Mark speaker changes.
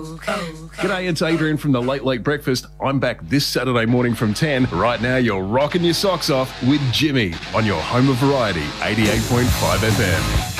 Speaker 1: G'day, it's Adrian from the Late Late Breakfast. I'm back this Saturday morning from 10. Right now, you're rocking your socks off with Jimmy on your home of variety, 88.5 FM.